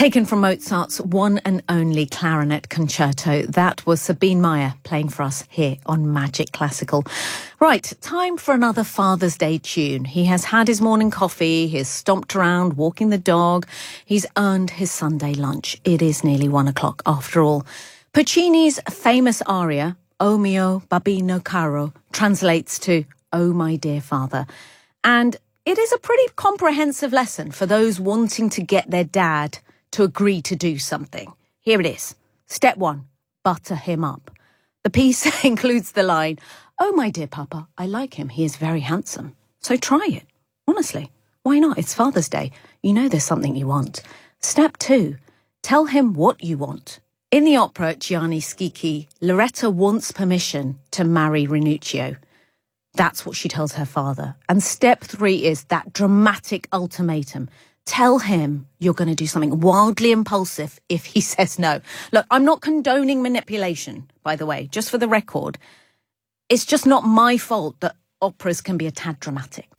Taken from Mozart's one and only clarinet concerto, that was Sabine Meyer playing for us here on Magic Classical. Right, time for another Father's Day tune. He has had his morning coffee, he's stomped around walking the dog, he's earned his Sunday lunch. It is nearly 1 o'clock after all. Puccini's famous aria, O mio babino caro, translates to, Oh my dear father. And it is a pretty comprehensive lesson for those wanting to get their dad to agree to do something. Here it is. Step 1, butter him up. The piece includes the line, Oh, my dear Papa, I like him. He is very handsome. So try it. Honestly, why not? It's Father's Day. You know there's something you want. Step 2, tell him what you want. In the opera Gianni Schicchi, Loretta wants permission to marry Ranuccio. That's what she tells her father. And step 3 is that dramatic ultimatum. Tell him you're going to do something wildly impulsive if he says no. Look, I'm not condoning manipulation, by the way, just for the record. It's just not my fault that operas can be a tad dramatic.